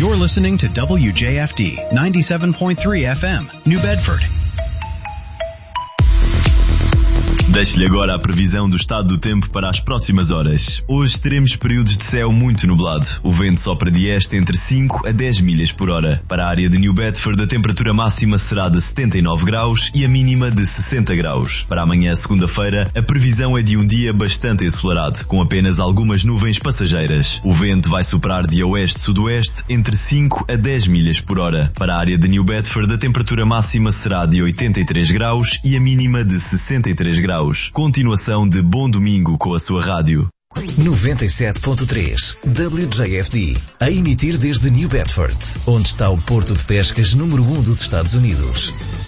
You're listening to WJFD 97.3 FM, New Bedford. Deixe-lhe agora a previsão do estado do tempo para as próximas horas. Hoje teremos períodos de céu muito nublado. O vento sopra de este entre 5 a 10 milhas por hora. Para a área de New Bedford, a temperatura máxima será de 79 graus e a mínima de 60 graus. Para amanhã, segunda-feira, a previsão é de um dia bastante ensolarado, com apenas algumas nuvens passageiras. O vento vai soprar de oeste-sudoeste entre 5 a 10 milhas por hora. Para a área de New Bedford, a temperatura máxima será de 83 graus e a mínima de 63 graus. Continuação de bom domingo com a sua rádio. 97.3 WJFD, a emitir desde New Bedford, onde está o porto de pescas número 1 dos Estados Unidos.